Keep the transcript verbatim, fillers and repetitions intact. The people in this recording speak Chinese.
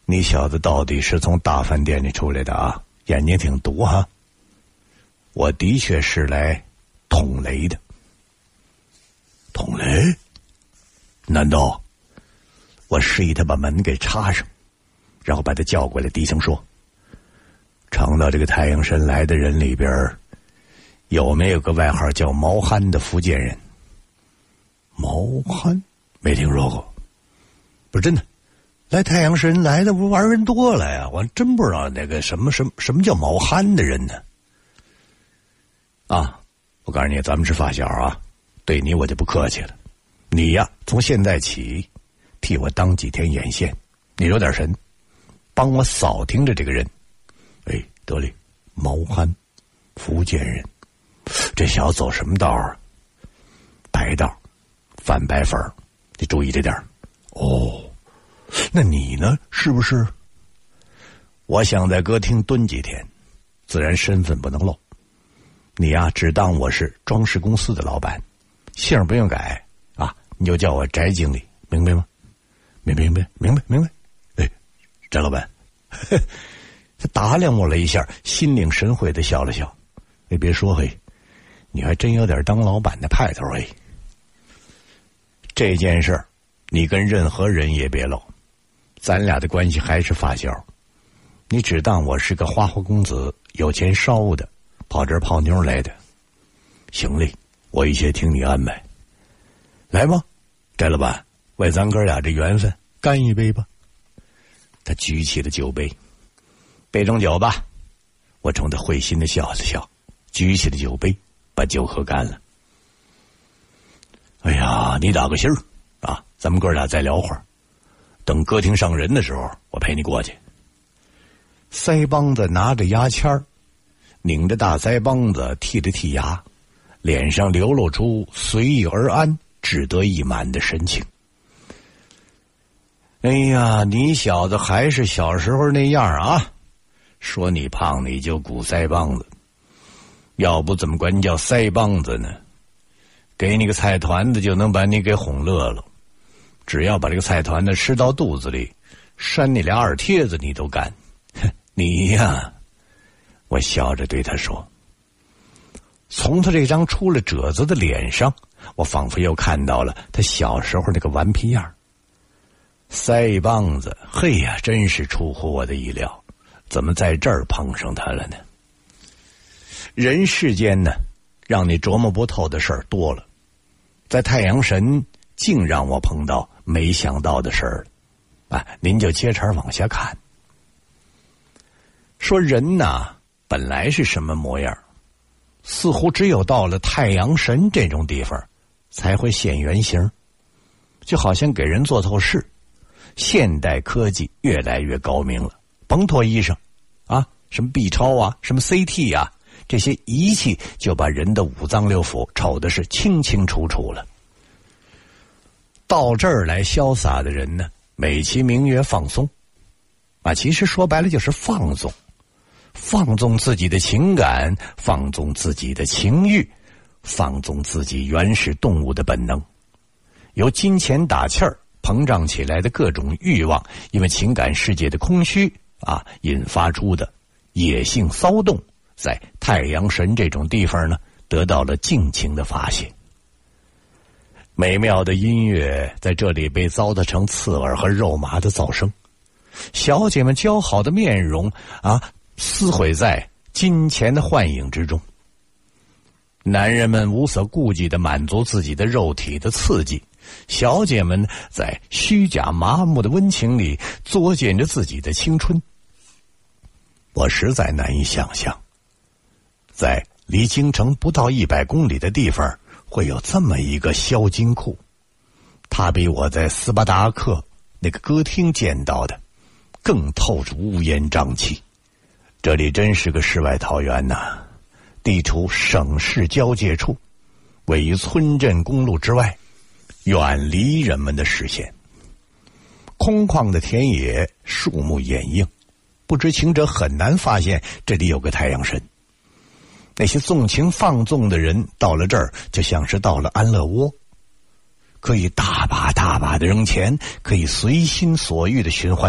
你小子到底是从大饭店里出来的啊？眼睛挺毒哈。我的确是来捅雷的。捅雷？难道？我示意他把门给插上，然后把他叫过来，低声说：常到这个太阳神来的人里边，有没有个外号叫毛憨的福建人？毛憨？没听说过。不是真的，来太阳神来的不玩人多了呀，我真不知道那个什么什么什么叫毛憨的人呢。啊，我告诉你，咱们是发小啊，对你我就不客气了。你呀，从现在起替我当几天眼线，你留点神，帮我扫听着这个人。哎，得嘞，毛憨，福建人，这小子走什么道啊？白道，反白粉，你注意这点。哦，那你呢？是不是？我想在歌厅蹲几天，自然身份不能露。你呀、啊，只当我是装饰公司的老板，姓不用改啊，你就叫我翟经理，明白吗？明白明白明白明白。哎，翟老板，呵，他打量我了一下，心领神会的笑了笑。哎，别说嘿，你还真有点当老板的派头哎。这件事你跟任何人也别漏，咱俩的关系还是发小，你只当我是个花花公子，有钱烧的，跑这儿泡妞来的。行嘞，我一切听你安排。来吧，翟老板，为咱哥俩这缘分干一杯吧。他举起了酒杯，杯中酒吧。我冲他会心的笑了笑，举起了酒杯，把酒喝干了。哎呀，你打个心儿啊，咱们哥俩再聊会儿，等歌厅上人的时候，我陪你过去。腮帮子拿着牙签儿，拧着大腮帮子剔了剔牙，脸上流露出随遇而安、志得意满的神情。哎呀，你小子还是小时候那样啊！说你胖你就鼓腮帮子，要不怎么管你叫腮帮子呢？给你个菜团子就能把你给哄乐了，只要把这个菜团子吃到肚子里，扇你俩耳贴子你都干。你呀，我笑着对他说。从他这张出了褶子的脸上，我仿佛又看到了他小时候那个顽皮样。腮帮子，嘿呀，真是出乎我的意料，怎么在这儿碰上他了呢？人世间呢，让你琢磨不透的事儿多了，在太阳神竟让我碰到没想到的事儿了。啊，您就接茬往下看。说人呐，本来是什么模样，似乎只有到了太阳神这种地方才会现原形，就好像给人做透视。现代科技越来越高明了，甭脱衣裳啊，什么 B 超啊，什么 C T 啊，这些仪器就把人的五脏六腑瞅的是清清楚楚了。到这儿来潇洒的人呢，美其名曰放松啊，其实说白了就是放纵，放纵自己的情感，放纵自己的情欲，放纵自己原始动物的本能，由金钱打气儿膨胀起来的各种欲望，因为情感世界的空虚啊引发出的野性骚动，在太阳神这种地方呢，得到了尽情的发泄。美妙的音乐在这里被糟蹋成刺耳和肉麻的噪声，小姐们姣好的面容啊，撕毁在金钱的幻影之中。男人们无所顾忌地满足自己的肉体的刺激，小姐们在虚假麻木的温情里作践着自己的青春。我实在难以想象，在离京城不到一百公里的地方会有这么一个销金库，它比我在斯巴达克那个歌厅见到的更透着乌烟瘴气。这里真是个世外桃源呐、啊！地处省市交界处，位于村镇公路之外，远离人们的视线。空旷的田野，树木掩映，不知情者很难发现这里有个太阳神。那些纵情放纵的人到了这儿，就像是到了安乐窝，可以大把大把的扔钱，可以随心所欲的寻欢